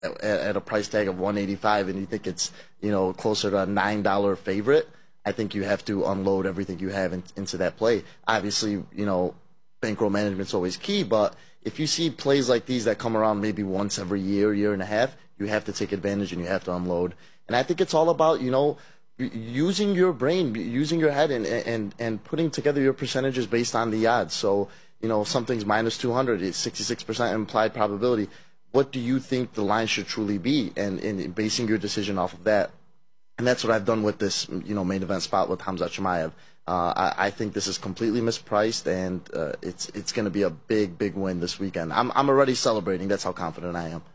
at a price tag of 185 and you think it's, closer to a $9 favorite, I think you have to unload everything you have into that play. Obviously, bankroll management's always key, but if you see plays like these that come around maybe once every year and a half, you have to take advantage and you have to unload. And I think it's all about, using your brain, using your head, and putting together your percentages based on the odds. So, something's minus 200, it's 66% implied probability. What do you think the line should truly be? And basing your decision off of that. And that's what I've done with this, main event spot with Khamzat Chimaev. I think this is completely mispriced, and it's going to be a big win this weekend. I'm already celebrating. That's how confident I am.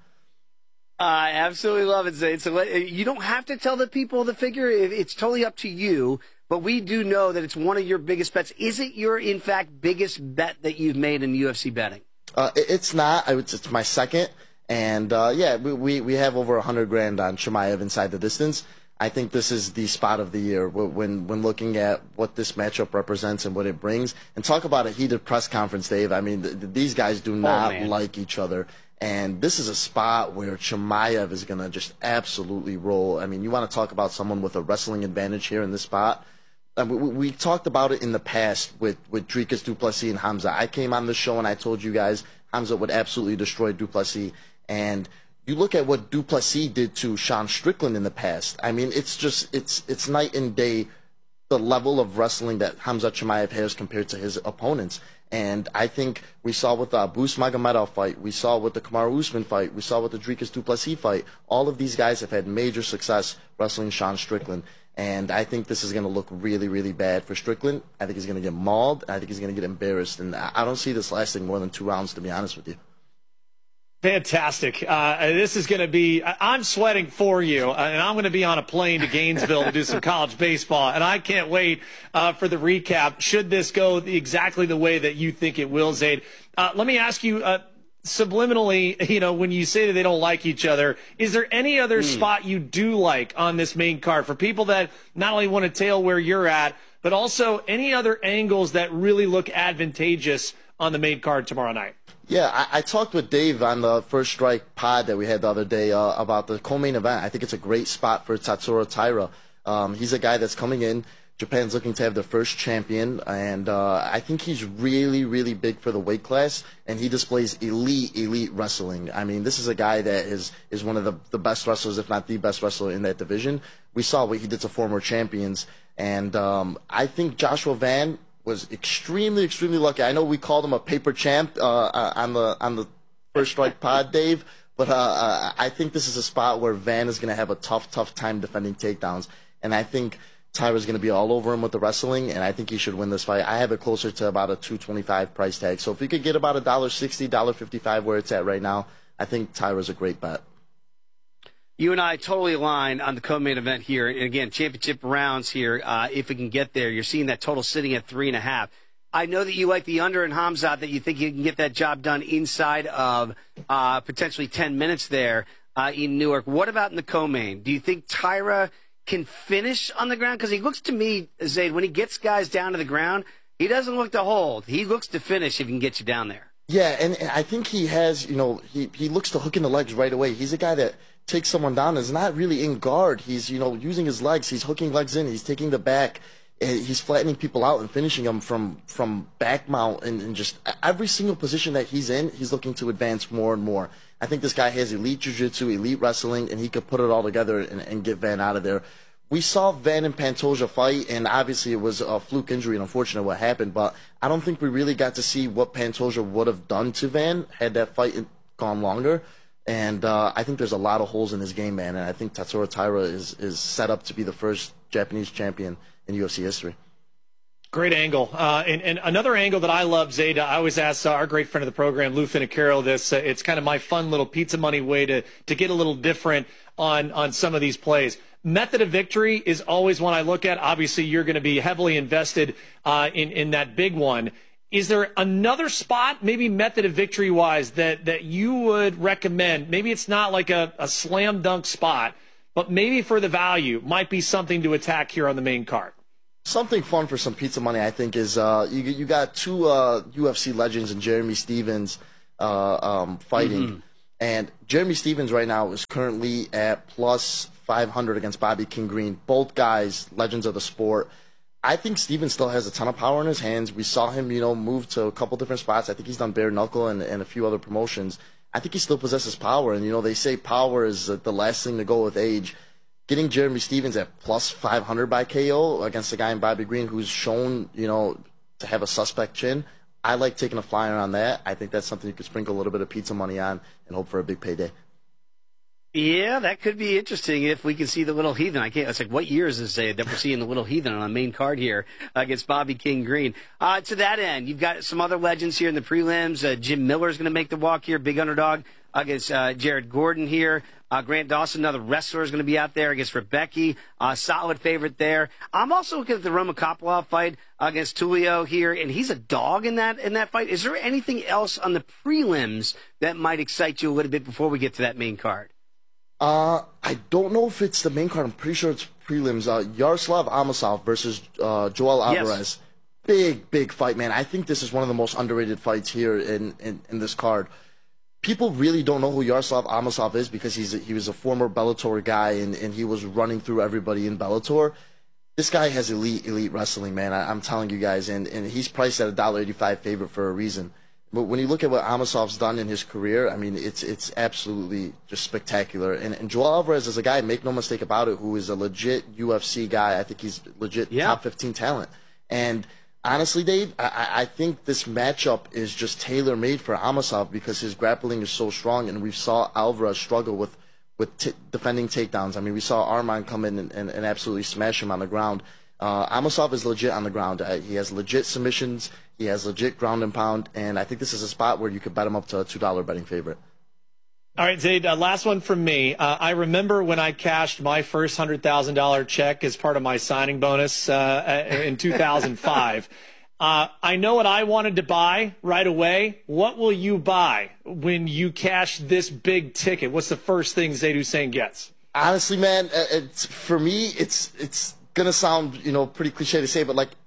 I absolutely love it, Zaid. So you don't have to tell the people the figure. It's totally up to you. But we do know that it's one of your biggest bets. Is it your, in fact, biggest bet that you've made in UFC betting? It's not. It's my second. And, we have over 100 grand on Chimaev inside the distance. I think this is the spot of the year when looking at what this matchup represents and what it brings. And talk about a heated press conference, Dave. I mean, these guys do not like each other. And this is a spot where Chimaev is going to just absolutely roll. I mean, you want to talk about someone with a wrestling advantage here in this spot. We talked about it in the past with Dricus du Plessis and Khamzat. I came on the show and I told you guys Khamzat would absolutely destroy du Plessis. And you look at what du Plessis did to Sean Strickland in the past. I mean, it's night and day the level of wrestling that Khamzat Chimaev has compared to his opponents. And I think we saw with the Abus Magomedov fight, we saw with the Kamaru Usman fight, we saw with the Dricus du Plessis fight, all of these guys have had major success wrestling Sean Strickland. And I think this is going to look really bad for Strickland. I think he's going to get mauled. I think he's going to get embarrassed. And I don't see this lasting more than 2 rounds, to be honest with you. Fantastic. This is going to be – I'm sweating for you, and I'm going to be on a plane to Gainesville to do some college baseball, and I can't wait for the recap. Should this go exactly the way that you think it will, Zaid? Let me ask you subliminally, when you say that they don't like each other, is there any other spot you do like on this main card for people that not only want to tail where you're at, but also any other angles that really look advantageous on the main card tomorrow night? Yeah, I talked with Dave on the First Strike pod that we had the other day about the co-main event. I think it's a great spot for Tatsuro Taira. He's a guy that's coming in. Japan's looking to have their first champion, and I think he's really big for the weight class, and he displays elite wrestling. I mean, this is a guy that is one of the best wrestlers, if not the best wrestler in that division. We saw what he did to former champions, and I think Joshua Van was extremely lucky. I know we called him a paper champ on the First Strike pod, Dave, but I think this is a spot where Van is going to have a tough time defending takedowns, and I think Taira's going to be all over him with the wrestling, and I think he should win this fight. I have it closer to about a $225 price tag, so if you could get about $1.60, $1.55 where it's at right now, I think Taira's a great bet. You and I totally align on the co-main event here. And again, championship rounds here, if we can get there. You're seeing that total sitting at 3.5. I know that you like the under in Khamzat, that you think you can get that job done inside of potentially 10 minutes there in Newark. What about in the co-main? Do you think Taira can finish on the ground? Because he looks to me, Zaid, when he gets guys down to the ground, he doesn't look to hold. He looks to finish if he can get you down there. Yeah, and I think he has, he looks to hook in the legs right away. He's a guy that takes someone down, is not really in guard. He's, using his legs. He's hooking legs in. He's taking the back. He's flattening people out and finishing them from back mount and just every single position that he's in, he's looking to advance more and more. I think this guy has elite jiu-jitsu, elite wrestling, and he could put it all together and get Van out of there. We saw Van and Pantoja fight, and obviously it was a fluke injury and unfortunate what happened, but I don't think we really got to see what Pantoja would have done to Van had that fight gone longer. And I think there's a lot of holes in his game, man, and I think Tatsuro Taira is set up to be the first Japanese champion in UFC history. Great angle. And another angle that I love, Zaid, I always ask our great friend of the program, Lou Finicaro, this. It's kind of my fun little pizza money way to get a little different on some of these plays. Method of victory is always one I look at. Obviously, you're going to be heavily invested in that big one. Is there another spot, maybe method of victory-wise, that you would recommend? Maybe it's not like a slam dunk spot, but maybe for the value might be something to attack here on the main card. Something fun for some pizza money, I think, is you got two UFC legends in Jeremy Stevens fighting. And Jeremy Stephens right now is currently at plus 500 against Bobby King Green. Both guys, legends of the sport. I think Stephens still has a ton of power in his hands. We saw him, move to a couple different spots. I think he's done bare knuckle and a few other promotions. I think he still possesses power. And, they say power is the last thing to go with age. Getting Jeremy Stephens at plus 500 by KO against a guy in Bobby Green who's shown, to have a suspect chin, I like taking a flyer on that. I think that's something you could sprinkle a little bit of pizza money on and hope for a big payday. Yeah, that could be interesting if we can see the Little Heathen. It's like, what year is this that we're seeing the Little Heathen on the main card here against Bobby King Green? To that end, you've got some other legends here in the prelims. Jim Miller's going to make the walk here, big underdog against Jared Gordon here. Grant Dawson, another wrestler, is going to be out there against Rebecki. Solid favorite there. I'm also looking at the Roman Kopylov fight against Tulio here, and he's a dog in that fight. Is there anything else on the prelims that might excite you a little bit before we get to that main card? I don't know if it's the main card. I'm pretty sure it's prelims. Yaroslav Amosov versus Joel Alvarez. Yes. Big fight, man. I think this is one of the most underrated fights here in this card. People really don't know who Yaroslav Amosov is because he was a former Bellator guy and he was running through everybody in Bellator. This guy has elite wrestling, man. I'm telling you guys, and he's priced at $1.85 favorite for a reason. But when you look at what Amosov's done in his career, I mean, it's absolutely just spectacular. And Joel Alvarez is a guy, make no mistake about it, who is a legit UFC guy. I think he's legit top 15 talent. And honestly, Dave, I think this matchup is just tailor-made for Amosov because his grappling is so strong, and we saw Alvarez struggle with defending takedowns. I mean, we saw Arman come in and absolutely smash him on the ground. Amosov is legit on the ground. He has legit submissions. He has legit ground and pound, and I think this is a spot where you could bet him up to a $2 betting favorite. All right, Zaid, last one from me. I remember when I cashed my first $100,000 check as part of my signing bonus in 2005. I know what I wanted to buy right away. What will you buy when you cash this big ticket? What's the first thing Zaid Hussein gets? Honestly, man, for me, it's gonna sound pretty cliche to say, but like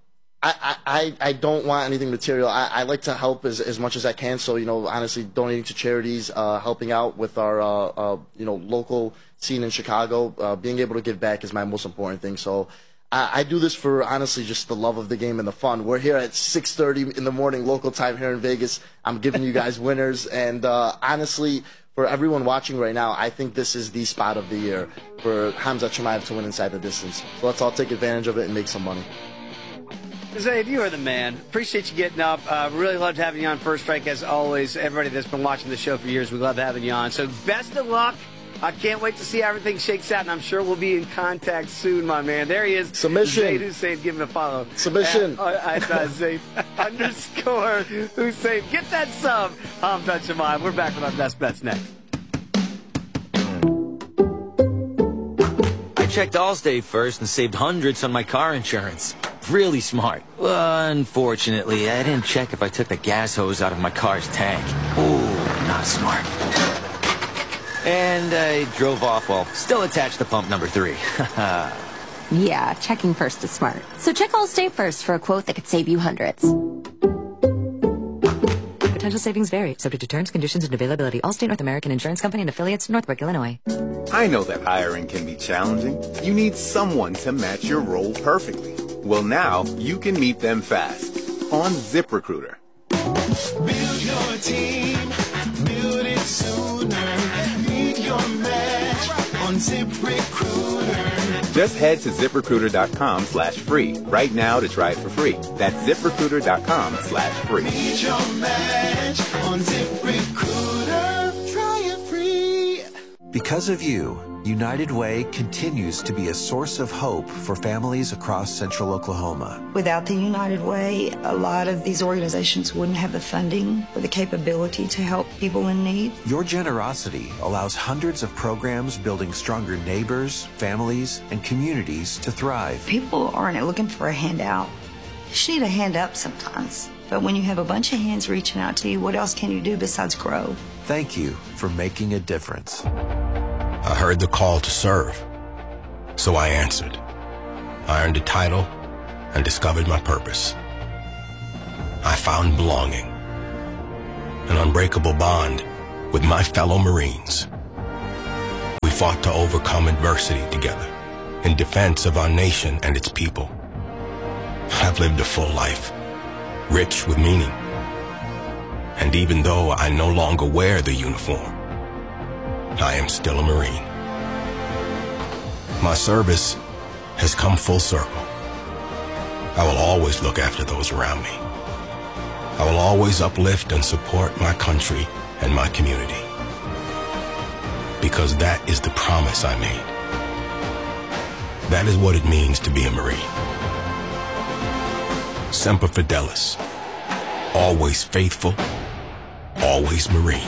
I don't want anything material. I like to help as much as I can. So honestly, donating to charities, helping out with our local scene in Chicago, being able to give back is my most important thing. So I do this for honestly just the love of the game and the fun. We're here at 6:30 in the morning local time here in Vegas. I'm giving you guys winners, and honestly, for everyone watching right now, I think this is the spot of the year for Khamzat Chimaev to win inside the distance. So let's all take advantage of it and make some money. Zaid, you are the man. Appreciate you getting up. Really loved having you on First Strike as always. Everybody that's been watching the show for years, we love having you on. So best of luck. I can't wait to see how everything shakes out, and I'm sure we'll be in contact soon, my man. There he is. Submission. Zaid Hussein, give him a follow. Submission. Zaid _ Hussein. Get that sub. Khamzat Chimaev. We're back with our best bets next. I checked Allstate first and saved hundreds on my car insurance. Really smart. Unfortunately, I didn't check if I took the gas hose out of my car's tank. Ooh, not smart. And I drove off while still attached to pump number 3. Yeah, checking first is smart. So check Allstate first for a quote that could save you hundreds. Potential savings vary, subject to terms, conditions, and availability. Allstate North American Insurance Company and affiliates, Northbrook, Illinois. I know that hiring can be challenging. You need someone to match your role perfectly. Well, now you can meet them fast on ZipRecruiter. Build your team, build it sooner. Meet your match on ZipRecruiter. Just head to ZipRecruiter.com/free right now to try it for free. That's ZipRecruiter.com/free. Meet your match on ZipRecruiter. Try it free. Because of you, United Way continues to be a source of hope for families across central Oklahoma. Without the United Way, a lot of these organizations wouldn't have the funding or the capability to help people in need. Your generosity allows hundreds of programs building stronger neighbors, families, and communities to thrive. People aren't looking for a handout. You just need a hand up sometimes. But when you have a bunch of hands reaching out to you, what else can you do besides grow? Thank you for making a difference. I heard the call to serve, so I answered. I earned a title and discovered my purpose. I found belonging, an unbreakable bond with my fellow Marines. We fought to overcome adversity together in defense of our nation and its people. I've lived a full life, rich with meaning. And even though I no longer wear the uniform, I am still a Marine. My service has come full circle. I will always look after those around me. I will always uplift and support my country and my community. Because that is the promise I made. That is what it means to be a Marine. Semper Fidelis. Always faithful, always Marine.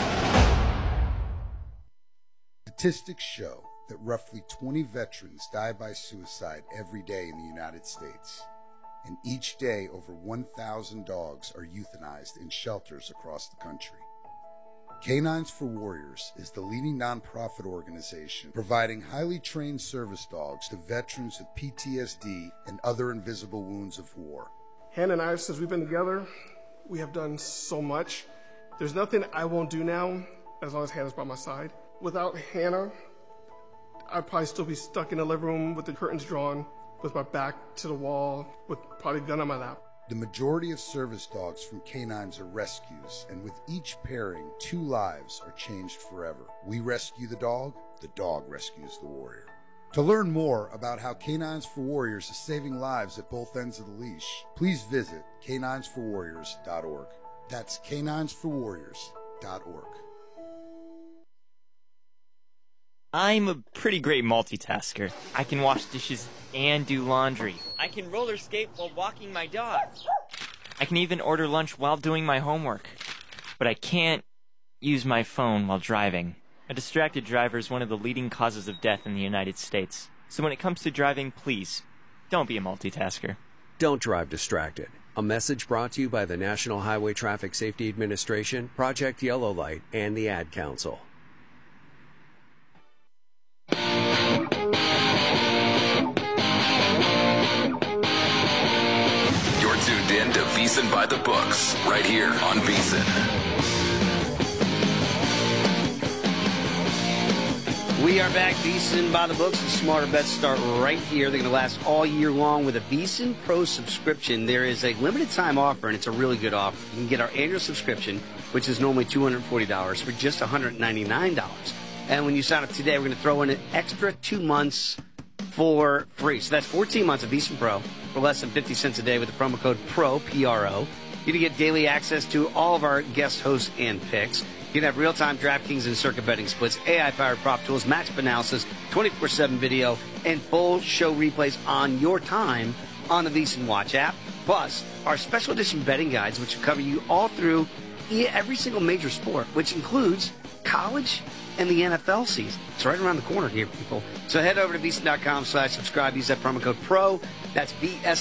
Statistics show that roughly 20 veterans die by suicide every day in the United States. And each day, over 1,000 dogs are euthanized in shelters across the country. Canines for Warriors is the leading nonprofit organization providing highly trained service dogs to veterans with PTSD and other invisible wounds of war. Hannah and I, since we've been together, we have done so much. There's nothing I won't do now as long as Hannah's by my side. Without Hannah, I'd probably still be stuck in the living room with the curtains drawn, with my back to the wall, with probably a gun on my lap. The majority of service dogs from canines are rescues, and with each pairing, 2 lives are changed forever. We rescue the dog rescues the warrior. To learn more about how Canines for Warriors is saving lives at both ends of the leash, please visit caninesforwarriors.org. That's caninesforwarriors.org. I'm a pretty great multitasker. I can wash dishes and do laundry. I can roller skate while walking my dog. I can even order lunch while doing my homework. But I can't use my phone while driving. A distracted driver is one of the leading causes of death in the United States. So when it comes to driving, please, don't be a multitasker. Don't drive distracted. A message brought to you by the National Highway Traffic Safety Administration, Project Yellow Light, and the Ad Council. You're tuned in to VSiN by the Books, right here on VSiN. We are back. VSiN by the Books. The smarter bets start right here. They're going to last all year long with a VSiN Pro subscription. There is a limited time offer, and it's a really good offer. You can get our annual subscription, which is normally $240, for just $199. And when you sign up today, we're going to throw in an extra 2 months for free. So that's 14 months of VSiN Pro for less than 50 cents a day with the promo code PRO, P-R-O. You can get daily access to all of our guest hosts and picks. You can have real-time DraftKings and circuit betting splits, AI-powered prop tools, matchup analysis, 24/7 video, and full show replays on your time on the VSiN Watch app. Plus, our special edition betting guides, which will cover you all through every single major sport, which includes college and the NFL season. It's right around the corner here, people. So head over to VSiN.com/subscribe. Use that promo code PRO. That's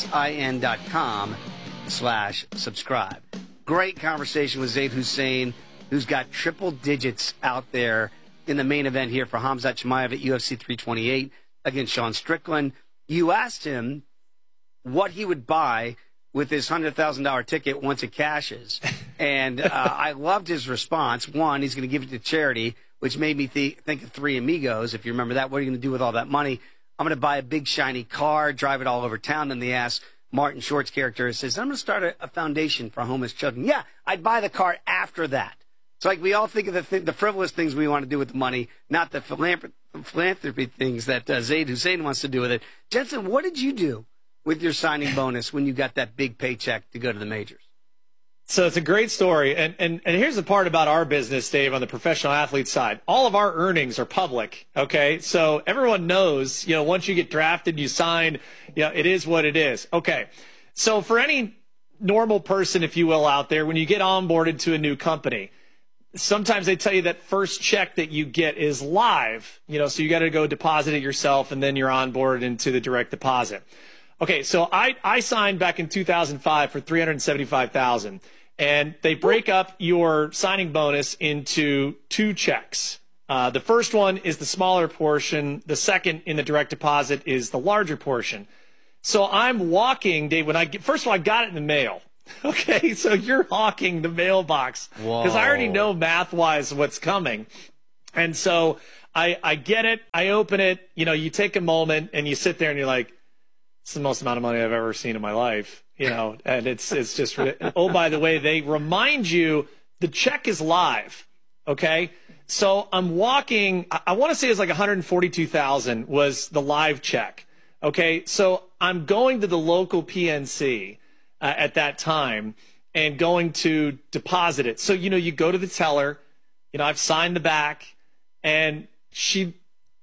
VSIN.com/subscribe. Great conversation with Zaid Hussein, who's got triple digits out there in the main event here for Khamzat Chimaev at UFC 328 against Sean Strickland. You asked him what he would buy with his $100,000 ticket once it cashes. And I loved his response. One, he's going to give it to charity, which made me think of Three Amigos. If you remember that, what are you going to do with all that money? I'm going to buy a big shiny car, drive it all over town. Then they ask Martin Short's character, says, I'm going to start a foundation for homeless children. Yeah, I'd buy the car after that. It's like we all think of the frivolous things we want to do with the money, not the philanthropy things that Zaid Hussein wants to do with it. Jensen, what did you do with your signing bonus when you got that big paycheck to go to the majors? So it's a great story. And here's the part about our business, Dave, on the professional athlete side. All of our earnings are public, okay? So everyone knows, once you get drafted, you sign, it is what it is. Okay. So for any normal person, if you will, out there, when you get onboarded to a new company, sometimes they tell you that first check that you get is live, so you got to go deposit it yourself, and then you're onboarded into the direct deposit. Okay, so I signed back in 2005 for $375,000, and they break up your signing bonus into 2 checks. The first one is the smaller portion. The second in the direct deposit is the larger portion. So I'm walking, Dave, first of all, I got it in the mail. Okay, so you're hawking the mailbox because I already know math-wise what's coming. And so I get it. I open it. You know, you take a moment and you sit there and you're like, it's the most amount of money I've ever seen in my life. You know, and it's just, oh, by the way, they remind you the check is live. Okay. So I'm walking, I want to say it's like 142,000 was the live check. Okay. So I'm going to the local PNC at that time and going to deposit it. So, you know, you go to the teller, you know, I've signed the back and she,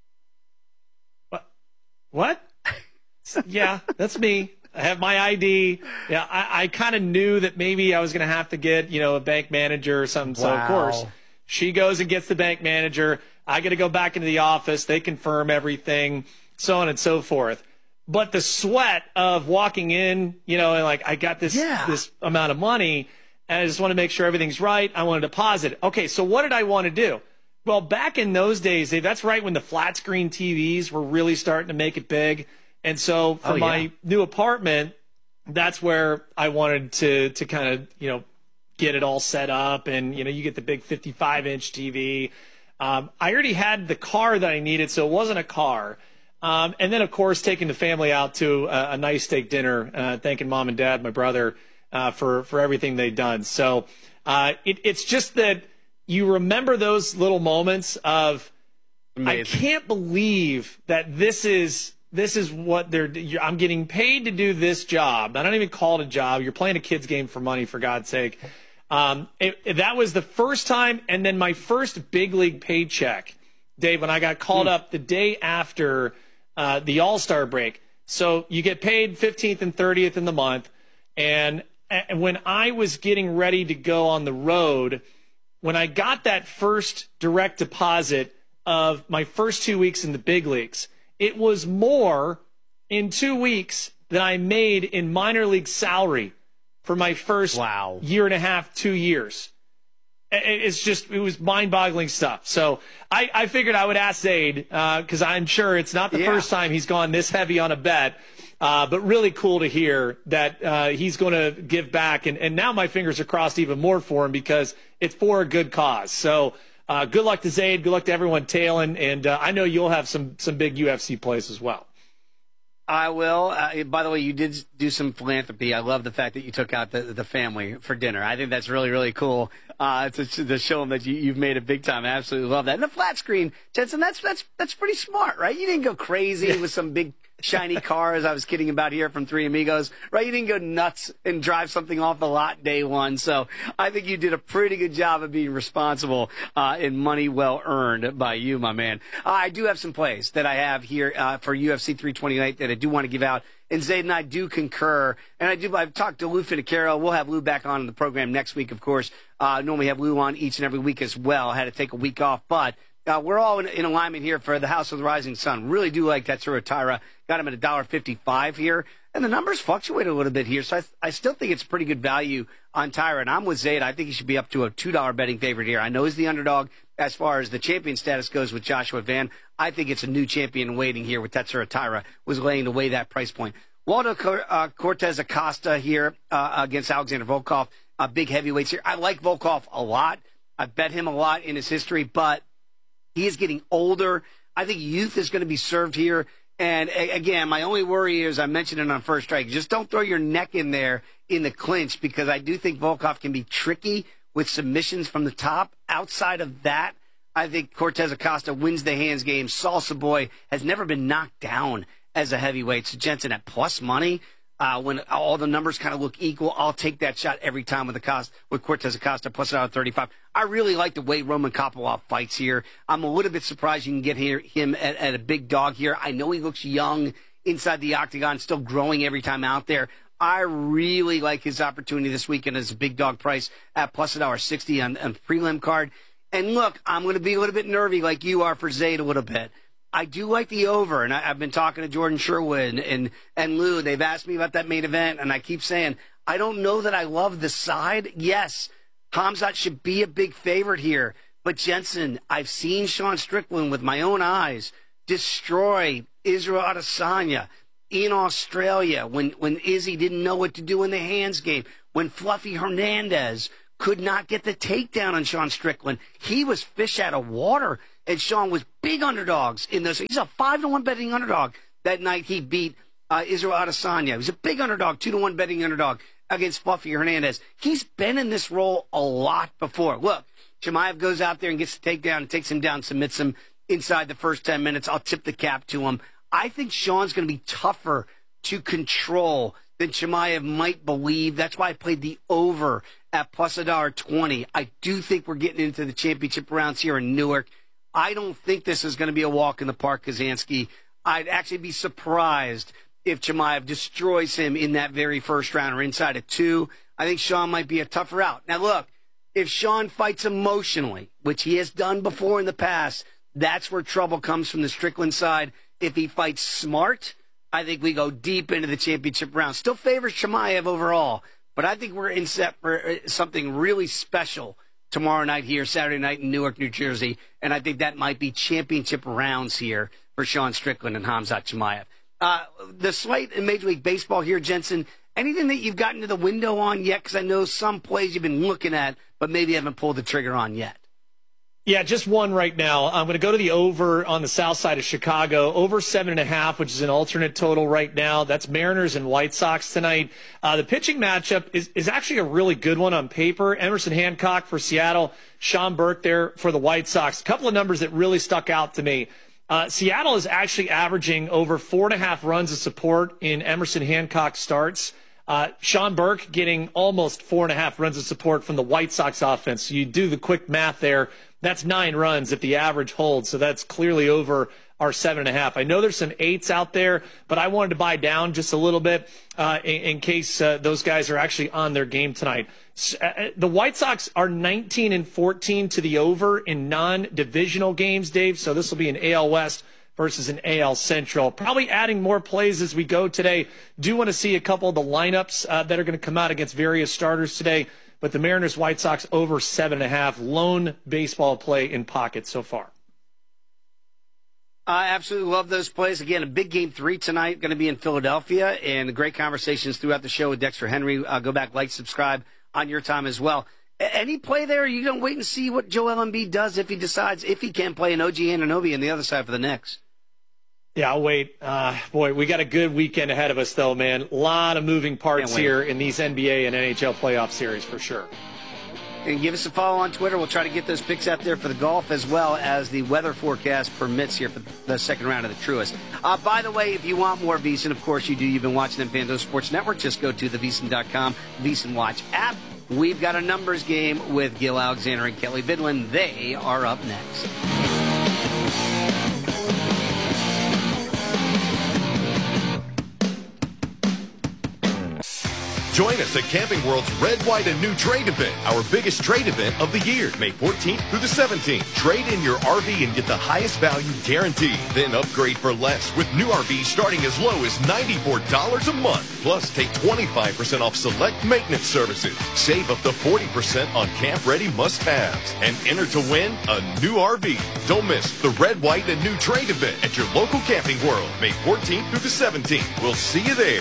what? Yeah, that's me. I have my ID. Yeah, I kind of knew that maybe I was going to have to get, you know, a bank manager or something. Wow. So, of course, she goes and gets the bank manager. I got to go back into the office. They confirm everything, so on and so forth. But the sweat of walking in, you know, and like, I got this amount of money, and I just want to make sure everything's right. I want to deposit it. Okay, so what did I want to do? Well, back in those days, that's right when the flat screen TVs were really starting to make it big. And so for my new apartment, that's where I wanted to kind of, you know, get it all set up. And, you know, you get the big 55-inch TV. I already had the car that I needed, so it wasn't a car. And then, of course, taking the family out to a nice steak dinner, thanking mom and dad, my brother, for everything they've done. So it's just that you remember those little moments of, amazing. I can't believe that this is what I'm getting paid to do this job. I don't even call it a job. You're playing a kid's game for money, for God's sake. That was the first time. And then my first big league paycheck, Dave, when I got called up the day after the All-Star break. So you get paid 15th and 30th in the month. And when I was getting ready to go on the road, when I got that first direct deposit of my first 2 weeks in the big leagues, it was more in 2 weeks than I made in minor league salary for my first year and a half, 2 years. It was mind-boggling stuff. So I figured I would ask Zaid, because I'm sure it's not the first time he's gone this heavy on a bet, but really cool to hear that he's going to give back. And now my fingers are crossed even more for him because it's for a good cause. So good luck to Zaid. Good luck to everyone tailing. And I know you'll have some big UFC plays as well. I will. By the way, you did do some philanthropy. I love the fact that you took out the family for dinner. I think that's really, really cool to show them that you've made it big time. I absolutely love that. And the flat screen, Jensen, that's pretty smart, right? You didn't go crazy with some big shiny cars I was kidding about here from Three Amigos, right? You didn't go nuts and drive something off the lot day one. So I think you did a pretty good job of being responsible and money well earned by you, my man. I do have some plays that I have here for UFC 328 that I do want to give out. And Zaid and I do concur. And I've talked to Lou Finicaro. We'll have Lou back on the program next week, of course. Normally have Lou on each and every week as well. I had to take a week off, but we're all in alignment here for the House of the Rising Sun. Really do like Tetsuro Taira. Got him at $1.55 here. And the numbers fluctuate a little bit here, so I still think it's pretty good value on Taira. And I'm with Zaid. I think he should be up to a $2 betting favorite here. I know he's the underdog as far as the champion status goes with Joshua Van. I think it's a new champion waiting here with Tetsuro Taira, was laying away that price point. Waldo Cortez Acosta here against Alexander Volkov, big heavyweights here. I like Volkov a lot. I bet him a lot in his history, but he is getting older. I think youth is going to be served here. And again, my only worry is, I mentioned it on First Strike, just don't throw your neck in there in the clinch, because I do think Volkov can be tricky with submissions from the top. Outside of that, I think Cortez Acosta wins the hands game. Salsa Boy has never been knocked down as a heavyweight. So Jensen, at plus money, when all the numbers kind of look equal, I'll take that shot every time with Cortez Acosta, plus $1.35. I really like the way Roman Kopylov fights here. I'm a little bit surprised you can get him at a big dog here. I know he looks young inside the octagon, still growing every time out there. I really like his opportunity this weekend as a big dog price at plus $1.60 on the prelim card. And look, I'm going to be a little bit nervy like you are for Zaid a little bit. I do like the over, and I've been talking to Jordan Sherwood and Lou. They've asked me about that main event, and I keep saying, I don't know that I love the side. Yes, Khamzat should be a big favorite here. But, Jensen, I've seen Sean Strickland with my own eyes destroy Israel Adesanya. in Australia when Izzy didn't know what to do in the hands game, when Fluffy Hernandez could not get the takedown on Sean Strickland. He was fish out of water, and Sean was big underdogs in those. He's a 5-1 betting underdog that night. He beat Israel Adesanya. He was a big underdog, 2-1 betting underdog against Fluffy Hernandez. He's been in this role a lot before. Look, Chimaev goes out there and gets the takedown and takes him down, submits him inside the first 10 minutes. I'll tip the cap to him. I think Sean's going to be tougher to control than Chimaev might believe. That's why I played the over at plus $1.20. I do think we're getting into the championship rounds here in Newark. I don't think this is going to be a walk in the park, Kazansky. I'd actually be surprised if Chimaev destroys him in that very first round or inside of 2. I think Sean might be a tougher out. Now, look, if Sean fights emotionally, which he has done before in the past, that's where trouble comes from the Strickland side. If he fights smart, I think we go deep into the championship round. Still favors Chimaev overall, but I think we're in set for something really special tomorrow night here, Saturday night in Newark, New Jersey, and I think that might be championship rounds here for Sean Strickland and Khamzat Chimaev. The slate in Major League Baseball here, Jensen, anything that you've gotten to the window on yet? Because I know some plays you've been looking at, but maybe haven't pulled the trigger on yet. Yeah, just one right now. I'm going to go to the over on the south side of Chicago, over 7.5, which is an alternate total right now. That's Mariners and White Sox tonight. The pitching matchup is actually a really good one on paper. Emerson Hancock for Seattle, Sean Burke there for the White Sox. A couple of numbers that really stuck out to me. Seattle is actually averaging over 4.5 runs of support in Emerson Hancock starts. Sean Burke getting almost 4.5 runs of support from the White Sox offense. So you do the quick math there. That's 9 runs if the average holds. So that's clearly over our 7.5. I know there's some 8s out there, but I wanted to buy down just a little bit in case those guys are actually on their game tonight. The White Sox are 19-14 to the over in non-divisional games, Dave. So this will be an AL West versus an AL Central. Probably adding more plays as we go today. Do want to see a couple of the lineups that are going to come out against various starters today. But the Mariners, White Sox over 7.5. Lone baseball play in pocket so far. I absolutely love those plays. Again, a big game 3 tonight, going to be in Philadelphia, and great conversations throughout the show with Dexter Henry. Go back, like, subscribe on your time as well. Any play there? Are you going to wait and see what Joel Embiid does if he decides if he can play an OG Anunoby on the other side for the Knicks? Yeah, I'll wait. Boy, we got a good weekend ahead of us, though, man. A lot of moving parts here in these NBA and NHL playoff series for sure. And give us a follow on Twitter. We'll try to get those picks out there for the golf as well as the weather forecast permits here for the second round of the Truist. By the way, if you want more VSiN, of course you do. You've been watching them Fandos Sports Network. Just go to the VSiN.com VSiN Watch app. We've got a numbers game with Gil Alexander and Kelly Bidlin. They are up next. Join us at Camping World's Red, White, and New Trade event, our biggest trade event of the year, May 14th through the 17th. Trade in your RV and get the highest value guaranteed. Then upgrade for less with new RVs starting as low as $94 a month. Plus, take 25% off select maintenance services. Save up to 40% on camp-ready must-haves. And enter to win a new RV. Don't miss the Red, White, and New Trade event at your local Camping World, May 14th through the 17th. We'll see you there.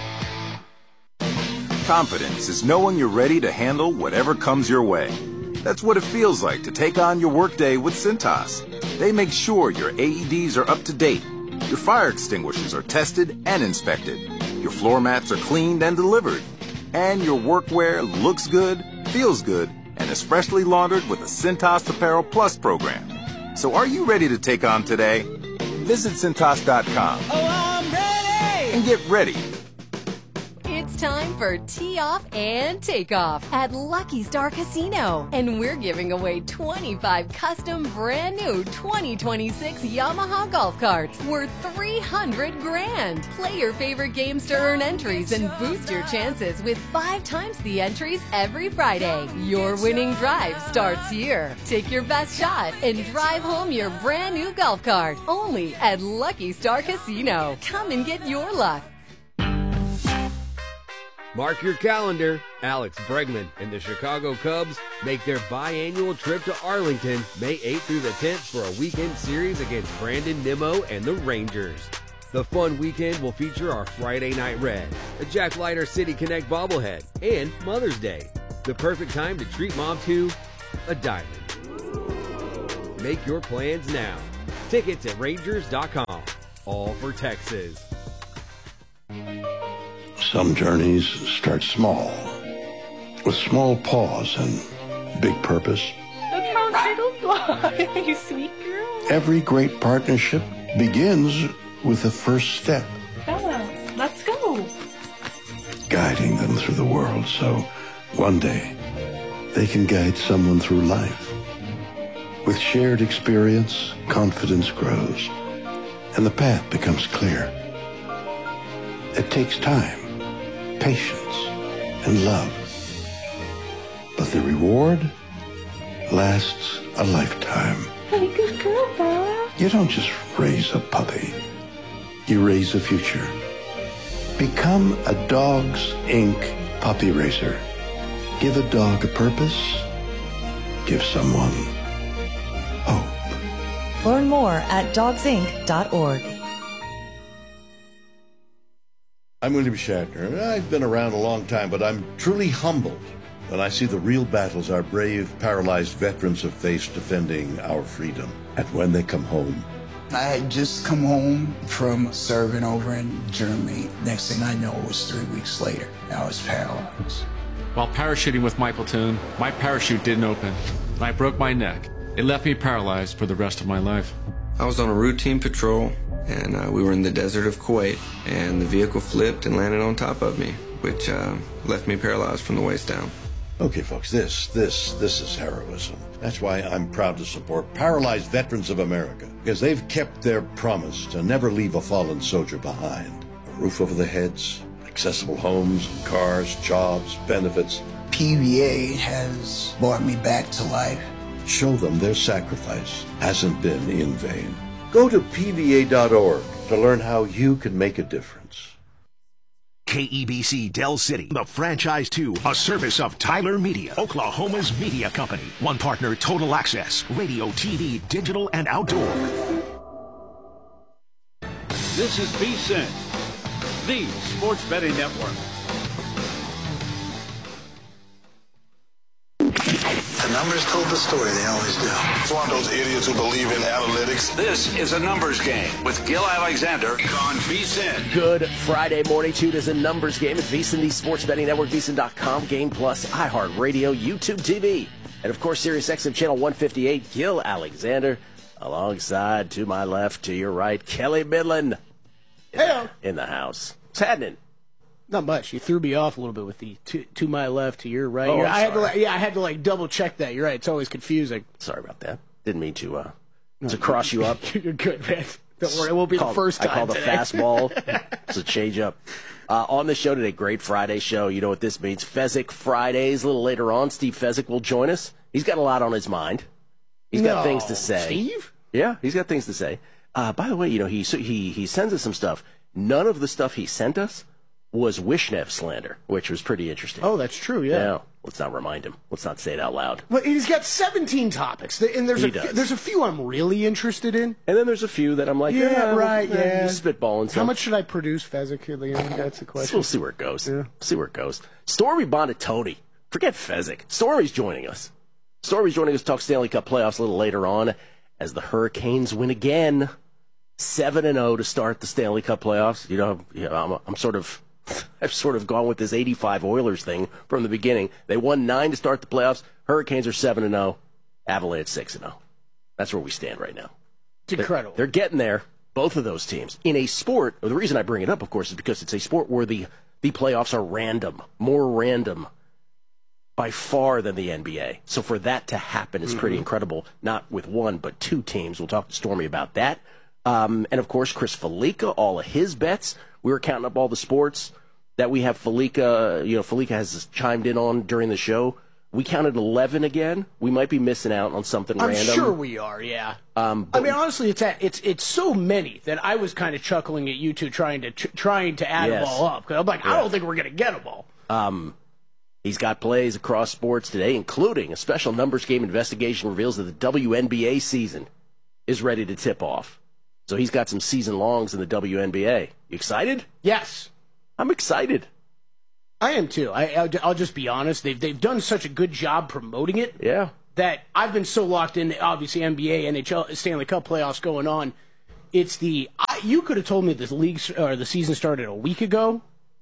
Confidence is knowing you're ready to handle whatever comes your way. That's what it feels like to take on your workday with Cintas. They make sure your AEDs are up to date, your fire extinguishers are tested and inspected, your floor mats are cleaned and delivered, and your workwear looks good, feels good, and is freshly laundered with a Cintas Apparel Plus program. So are you ready to take on today? Visit Cintas.com and get ready. It's time for Tee Off and Takeoff at Lucky Star Casino. And we're giving away 25 custom brand new 2026 Yamaha golf carts worth $300 grand. Play your favorite games to earn entries and boost your chances with 5 times the entries every Friday. Your winning drive starts here. Take your best shot and drive home your brand new golf cart. Only at Lucky Star Casino. Come and get your luck. Mark your calendar. Alex Bregman and the Chicago Cubs make their biannual trip to Arlington May 8th through the 10th for a weekend series against Brandon Nimmo and the Rangers. The fun weekend will feature our Friday Night Red, a Jack Leiter City Connect bobblehead, and Mother's Day. The perfect time to treat mom to a diamond. Make your plans now. Tickets at Rangers.com. All for Texas. Some journeys start small, with small pause and big purpose. Look how little fly, you sweet girl. Every great partnership begins with the first step, Bella, let's go. guiding them through the world so one day they can guide someone through life. With shared experience, confidence grows, and the path becomes clear. It takes time, patience, and love. But the reward lasts a lifetime. Hey, good girl, Bella. You don't just raise a puppy. You raise a future. Become a Dogs Inc. puppy raiser. Give a dog a purpose. Give someone hope. Learn more at dogsinc.org. I'm William Shatner. I've been around a long time, but I'm truly humbled when I see the real battles our brave, paralyzed veterans have faced defending our freedom. And when they come home, I had just come home from serving over in Germany. Next thing I know, it was 3 weeks later. I was paralyzed. While parachuting with my platoon, my parachute didn't open, and I broke my neck. It left me paralyzed for the rest of my life. I was on a routine patrol, and we were in the desert of Kuwait, and the vehicle flipped and landed on top of me, which left me paralyzed from the waist down. okay, folks, this is heroism. That's why I'm proud to support Paralyzed Veterans of America, because they've kept their promise to never leave a fallen soldier behind. A roof over their heads, accessible homes, cars, jobs, benefits. PVA has brought me back to life. Show them their sacrifice hasn't been in vain. Go to PVA.org to learn how you can make a difference. KEBC Del City, the franchise 2, a service of Tyler Media, Oklahoma's media company. One partner, Total Access, radio, TV, digital, and outdoor. This is VSiN, the sports betting network. The numbers told the story, they always do. It's one of those idiots who believe in analytics. This is a numbers game with Gil Alexander on VSiN. Good Friday morning. Tuned as a numbers game at VSiN, the sports betting network, VSiN.com, Game Plus, iHeartRadio, YouTube TV, and of course, Sirius XM channel 158. Gil Alexander, alongside to my left, to your right, Kelly Midland. In the house. What's happening? Not much. You threw me off a little bit with the to my left, to your right. Oh, I had to double check that. You're right. It's always confusing. Sorry about that. Didn't mean to cross you up. You're good, man. Don't worry. It won't be the first time. I called a today. fastball. It's a change up. On the show today, great Friday show. You know what this means. Fezzik Fridays. A little later on, Steve Fezzik will join us. He's got a lot on his mind. He's got things to say. Steve? Yeah, he's got things to say. By the way, you know, he sends us some stuff. None of the stuff he sent us was Wishnev slander, which was pretty interesting. Oh, that's true, yeah. Let's not remind him. Let's not say it out loud. Well, he's got 17 topics, and there's a few I'm really interested in. And then there's a few that I'm like, just spitballing. How much should I produce, Fezzik? That's the question. We'll see where it goes. Yeah. See where it goes. Stormy Bonatoni. Forget Fezzik. Stormy's joining us. To talk Stanley Cup playoffs a little later on as the Hurricanes win again. 7-0 to start the Stanley Cup playoffs. You know, I've sort of gone with this 85 Oilers thing from the beginning. They won 9 to start the playoffs. Hurricanes are 7-0. Avalanche 6-0. That's where we stand right now. It's incredible. They're getting there, both of those teams. In a sport, the reason I bring it up, of course, is because it's a sport where the playoffs are random, more random by far than the NBA. So for that to happen is pretty incredible, not with one, but two teams. We'll talk to Stormy about that. And, of course, Chris Felica, all of his bets. We were counting up all the sports that we have Felica. You know, Felica has chimed in on during the show. We counted 11 again. We might be missing out on something random. I'm sure we are, yeah. I mean, honestly, it's so many that I was kind of chuckling at you two trying to add them all up. Because I'm like, I don't think we're going to get them all. He's got plays across sports today, including a special numbers game investigation reveals that the WNBA season is ready to tip off. So he's got some season longs in the WNBA. You excited? Yes. I'm excited. I am too. I'll just be honest. They've done such a good job promoting it. Yeah. That I've been so locked in, obviously NBA, NHL, Stanley Cup playoffs going on. It's you could have told me the league or the season started a week ago,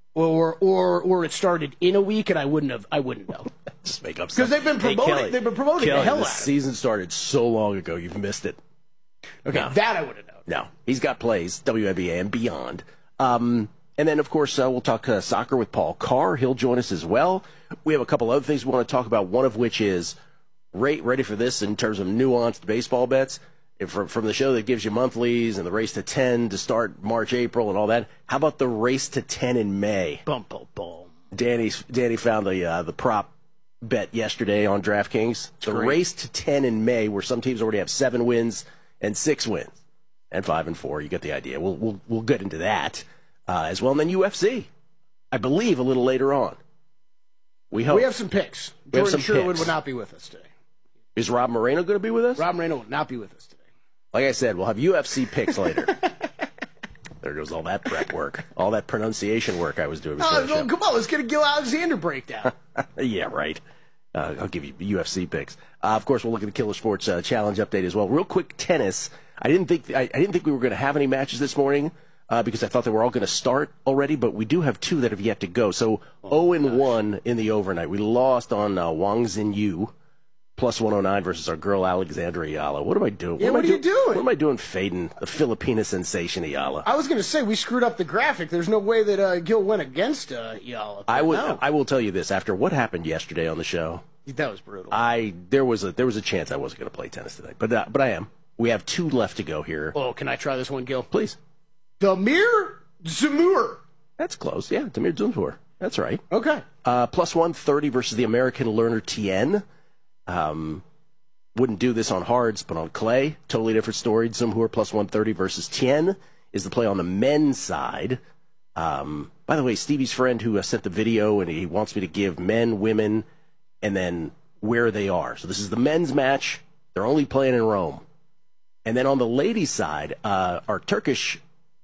or it started in a week, and I wouldn't know. Just make up because they've been promoting. They've been promoting Kelly, the hell out the of it. season started so long ago. You've missed it. Okay, No. that I would have known. No, he's got plays, WNBA and beyond. And then, of course, we'll talk soccer with Paul Carr. He'll join us as well. We have a couple other things we want to talk about, one of which is ready for this in terms of nuanced baseball bets. From the show that gives you monthlies and the race to 10 to start March, April, and all that. How about the race to 10 in May? Bum, bum, bum. Danny found the prop bet yesterday on DraftKings. The race to 10 in May, where some teams already have 7 wins and 6 wins. And 5 and 4, you get the idea. We'll get into that as well. And then UFC, I believe, a little later on. We hope. We have some picks. Jordan Sherwood would not be with us today. Is Rob Moreno going to be with us? Rob Moreno will not be with us today. Like I said, we'll have UFC picks later. There goes all that prep work, all that pronunciation work I was doing before the show. Come on, let's get a Gil Alexander breakdown. Yeah, right. I'll give you UFC picks. Of course, we'll look at the Killer Sports Challenge update as well. Real quick, tennis. I didn't think we were going to have any matches this morning because I thought they were all going to start already, but we do have 2 that have yet to go. So 0-1 in the overnight. We lost on Wang Xinyu, plus 109 versus our girl Alexandra Ayala. What am I doing? Yeah, what are you doing? What am I doing fading the Filipina sensation Ayala? I was going to say, we screwed up the graphic. There's no way that Gil went against Ayala. I will tell you this. After what happened yesterday on the show, that was brutal. There was a chance I wasn't going to play tennis today, but I am. We have 2 left to go here. Oh, can I try this one, Gil? Please. Damir Dzumhur. That's close. Yeah, Damir Dzumhur. That's right. Okay. Plus 130 versus the American Lerner Tien. Wouldn't do this on hards, but on clay, totally different story. Dzumhur plus 130 versus Tien is the play on the men's side. By the way, Stevie's friend who sent the video, and he wants me to give men, women, and then where they are. So this is the men's match. They're only playing in Rome. And then on the ladies' side, our Turkish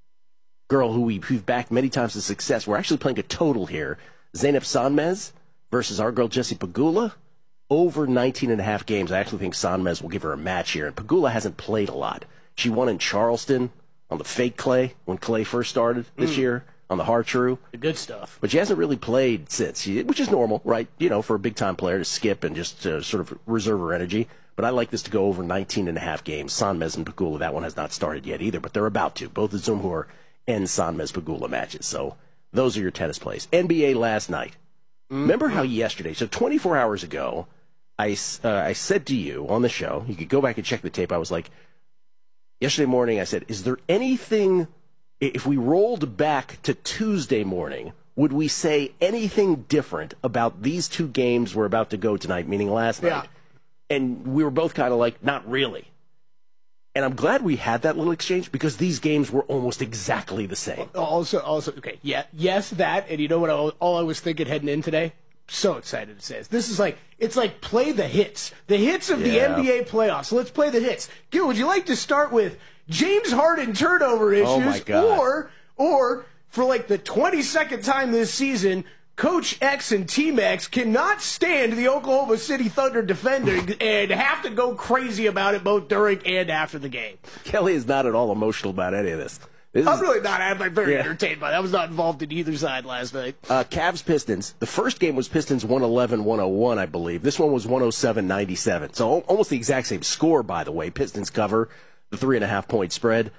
girl who we've backed many times to success, we're actually playing a total here. Zeynep Sanmez versus our girl Jessie Pegula. Over 19.5 games. I actually think Sanmez will give her a match here. And Pegula hasn't played a lot. She won in Charleston on the fake clay when clay first started this year on the hard true. The good stuff. But she hasn't really played since, which is normal, right? For a big-time player to skip and just sort of reserve her energy. But I like this to go over 19.5 games. Sanmez and Pegula, that one has not started yet either, but they're about to. Both the Dzumhur and Sanmez Pegula matches. So those are your tennis plays. NBA last night. Remember how yesterday, so 24 hours ago, I said to you on the show, you could go back and check the tape, I was like, yesterday morning I said, is there anything, if we rolled back to Tuesday morning, would we say anything different about these 2 games we're about to go tonight, meaning last night? And we were both kind of like, not really. And I'm glad we had that little exchange because these games were almost exactly the same. Also, okay, yeah, yes, that, and you know what all I was thinking heading in today? So excited to say this. It's like play the hits. The hits of the NBA playoffs. Let's play the hits. Gil, would you like to start with James Harden turnover issues? Oh my God. Or for like the 22nd time this season, Coach X and Team X cannot stand the Oklahoma City Thunder defending and have to go crazy about it both during and after the game. Kelly is not at all emotional about any of this. I'm really not. I'm very entertained by that. I was not involved in either side last night. Cavs Pistons. The first game was Pistons 111-101, I believe. This one was 107-97. So almost the exact same score, by the way. Pistons cover the 3.5-point spread.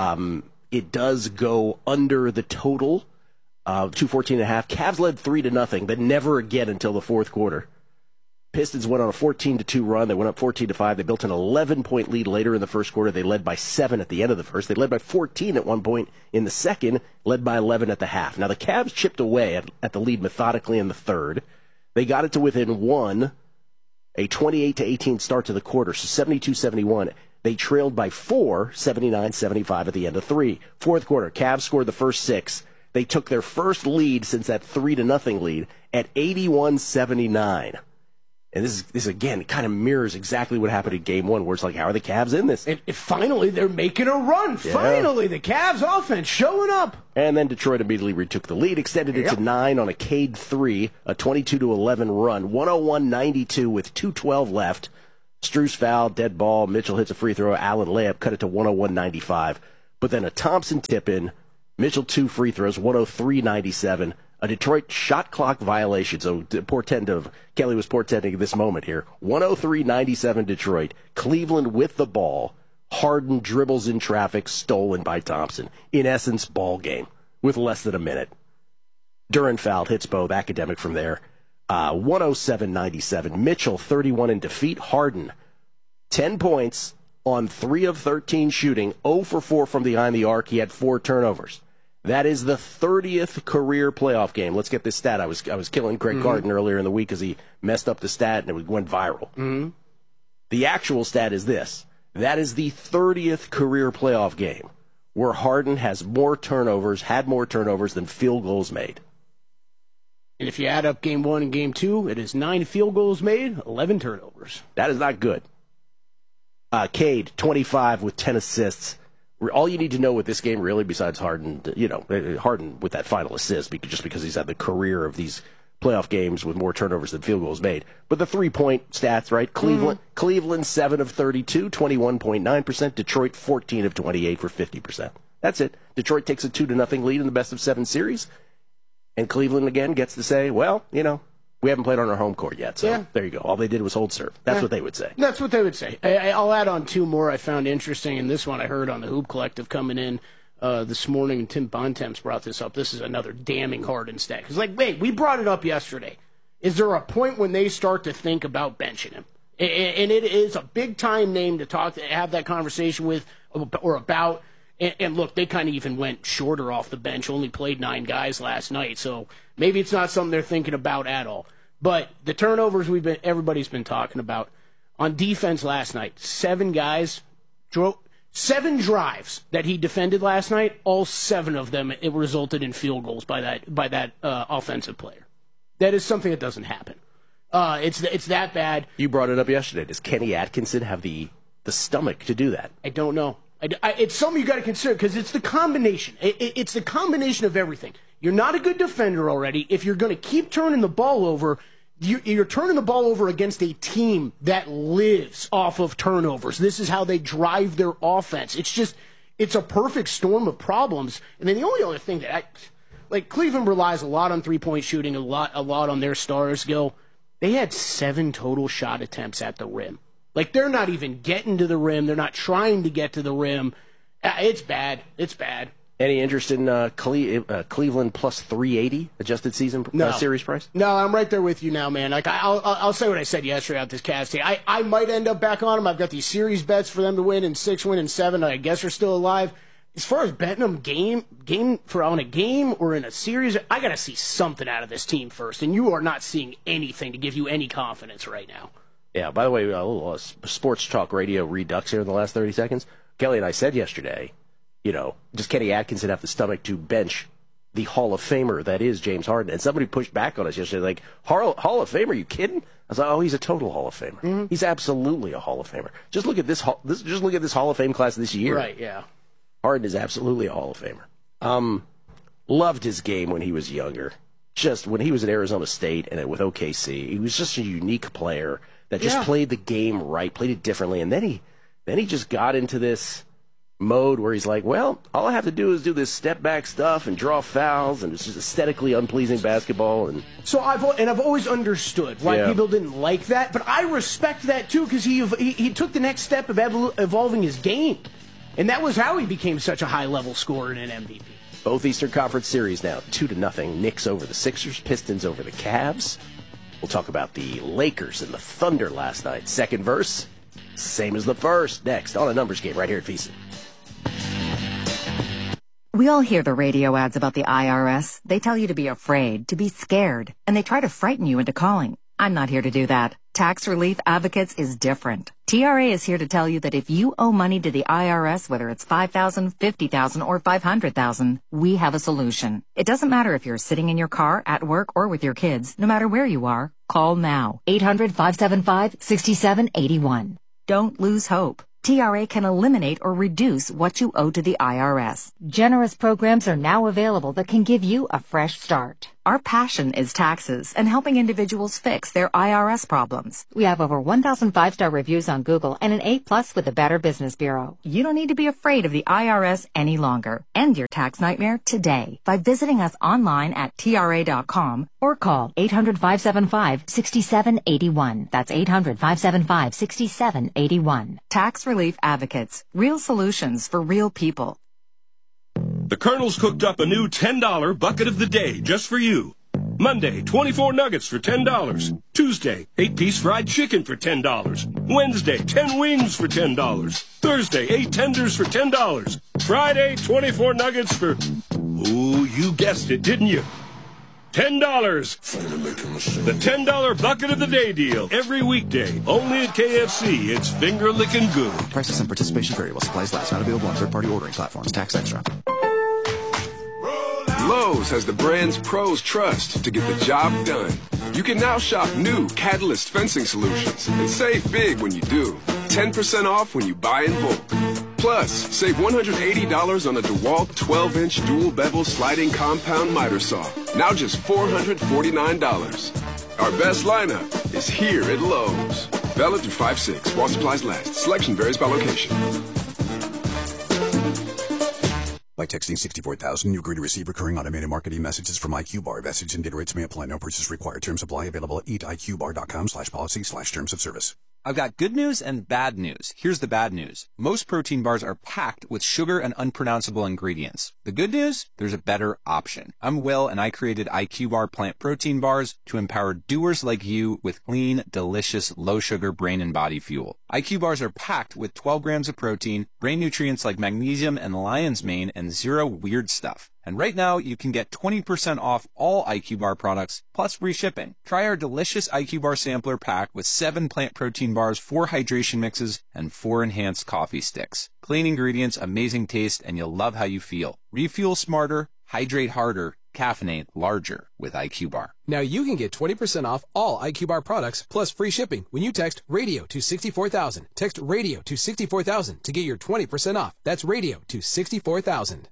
It does go under the total of 214.5. Cavs led 3-0, but never again until the fourth quarter. Pistons went on a 14-2 run. They went up 14-5. They built an 11-point lead later in the first quarter. They led by 7 at the end of the first. They led by 14 at one point in the second, led by 11 at the half. Now, the Cavs chipped away at the lead methodically in the third. They got it to within 1, a 28-18 start to the quarter, so 72-71. They trailed by 4, 79-75 at the end of 3. Fourth quarter, Cavs scored the first 6. They took their first lead since that 3-0 lead at 81-79. And this again kind of mirrors exactly what happened in Game 1, where it's like, how are the Cavs in this? And finally, they're making a run. Yeah. Finally, the Cavs offense showing up. And then Detroit immediately retook the lead, extended it to 9 on a Cade 3, a 22-11 run, 101-92 with 2:12 left. Strus foul, dead ball, Mitchell hits a free throw, Allen layup, cut it to 101-95. But then a Thompson tip-in, Mitchell 2 free throws, 103-97. A Detroit shot clock violation, so Kelly was portending this moment here. 103-97 Detroit. Cleveland with the ball. Harden dribbles in traffic, stolen by Thompson. In essence, ball game with less than a minute. Duren fouled, hits both, academic from there. 107-97. Mitchell, 31 in defeat. Harden, 10 points on 3 of 13 shooting, 0 for 4 from behind the arc. He had 4 turnovers. That is the 30th career playoff game. Let's get this stat. I was killing Greg Garden earlier in the week because he messed up the stat and it went viral. Mm-hmm. The actual stat is this. That is the 30th career playoff game where Harden has had more turnovers than field goals made. And if you add up Game 1 and Game 2, it is 9 field goals made, 11 turnovers. That is not good. Cade, 25 with 10 assists. All you need to know with this game, really, besides Harden, Harden with that final assist, just because he's had the career of these playoff games with more turnovers than field goals made. But the 3-point stats, right? Cleveland 7 of 32, 21.9%. Detroit 14 of 28 for 50%. That's it. Detroit takes a 2-0 lead in the best of 7 series. And Cleveland, again, gets to say, well, we haven't played on our home court yet, so there you go. All they did was hold serve. That's what they would say. That's what they would say. I'll add on 2 more I found interesting, and this one I heard on the Hoop Collective coming in this morning, and Tim Bontemps brought this up. This is another damning Harden stat. It's like, wait, we brought it up yesterday. Is there a point when they start to think about benching him? And it is a big-time name to have that conversation with or about. And look, they kind of even went shorter off the bench, only played 9 guys last night, so maybe it's not something they're thinking about at all. But the turnovers everybody's been talking about. On defense last night, 7 guys, 7 drives that he defended last night, all 7 of them, it resulted in field goals by that offensive player. That is something that doesn't happen. It's that bad. You brought it up yesterday. Does Kenny Atkinson have the stomach to do that? I don't know. It's something you got to consider because it's the combination. It's the combination of everything. You're not a good defender already. If you're going to keep turning the ball over, you're turning the ball over against a team that lives off of turnovers. This is how they drive their offense. It's a perfect storm of problems. And then the only other thing that Cleveland relies a lot on 3-point shooting, a lot on their stars. They had 7 total shot attempts at the rim. They're not even getting to the rim. They're not trying to get to the rim. It's bad. It's bad. Any interest in Cleveland plus 380 adjusted season series price? No, I'm right there with you now, man. I'll say what I said yesterday about this Cavs team. I might end up back on them. I've got these series bets for them to win, and 6 win and 7. I guess are still alive. As far as betting them game for on a game or in a series, I got to see something out of this team first, and you are not seeing anything to give you any confidence right now. Yeah, by the way, a little sports talk radio redux here in the last 30 seconds. Kelly and I said yesterday, does Kenny Atkinson have the stomach to bench the Hall of Famer that is James Harden? And somebody pushed back on us yesterday, Hall of Famer, you kidding? I was like, he's a total Hall of Famer. Mm-hmm. He's absolutely a Hall of Famer. Just look at this Hall of Fame class this year. Right, yeah. Harden is absolutely a Hall of Famer. Loved his game when he was younger. Just when he was at Arizona State and with OKC, he was just a unique player that just played the game right, played it differently, and then he just got into this mode where he's like, well, all I have to do is do this step back stuff and draw fouls, and it's just aesthetically unpleasing basketball. And so I've always understood why people didn't like that, but I respect that too because he took the next step of evolving his game, and that was how he became such a high level scorer and an MVP. Both Eastern Conference series now 2-0. Knicks over the Sixers, Pistons over the Cavs. We'll talk about the Lakers and the Thunder last night. Second verse, same as the first. Next on a numbers game right here at VSiN. We all hear the radio ads about the IRS. They tell you to be afraid, to be scared, and they try to frighten you into calling. I'm not here to do that. Tax Relief Advocates is different. TRA is here to tell you that if you owe money to the IRS, whether it's $5,000, $50,000, or $500,000, we have a solution. It doesn't matter if you're sitting in your car, at work, or with your kids. No matter where you are, Call now. 800-575-6781. Don't lose hope. TRA can eliminate or reduce what you owe to the IRS. Generous programs are now available that can give you a fresh start. Our passion is taxes and helping individuals fix their IRS problems. We have over 1,000 5-star reviews on Google and an A+ with the Better Business Bureau. You don't need to be afraid of the IRS any longer. End your tax nightmare today by visiting us online at TRA.com or call 800-575-6781. That's 800-575-6781. Tax Relief Advocates. Real solutions for real people. The Colonel's cooked up a new $10 bucket of the day just for you. Monday, 24 nuggets for $10. Tuesday, 8-piece fried chicken for $10. Wednesday, 10 wings for $10. Thursday, 8 tenders for $10. Friday, 24 nuggets for... Ooh, you guessed it, didn't you? $10. The $10 bucket of the day deal. Every weekday. Only at KFC. It's finger-licking good. Prices and participation vary while supplies last. Not available on third-party ordering platforms. Tax extra. Lowe's has the brands pros trust to get the job done. You can now shop new Catalyst fencing solutions and save big when you do. 10% off when you buy in bulk. Plus, save $180 on a DeWalt 12-inch dual bevel sliding compound miter saw. Now just $449. Our best lineup is here at Lowe's. Valid through 5/6 while supplies last. Selection varies by location. By texting 64,000, you agree to receive recurring automated marketing messages from IQ Bar. Message and data rates may apply. No purchase required. Terms apply. Available at eatiqbar.com/policy/terms of service. I've got good news and bad news. Here's the bad news. Most protein bars are packed with sugar and unpronounceable ingredients. The good news? There's a better option. I'm Will, and I created IQ Bar plant protein bars to empower doers like you with clean, delicious, low-sugar brain and body fuel. IQ Bars are packed with 12 grams of protein, brain nutrients like magnesium and lion's mane, and zero weird stuff. And right now, you can get 20% off all IQ Bar products, plus free shipping. Try our delicious IQ Bar sampler pack with 7 plant protein bars, 4 hydration mixes, and 4 enhanced coffee sticks. Clean ingredients, amazing taste, and you'll love how you feel. Refuel smarter, hydrate harder, caffeinate larger with IQ Bar. Now you can get 20% off all IQ Bar products, plus free shipping when you text RADIO to 64,000. Text RADIO to 64,000 to get your 20% off. That's RADIO to 64,000.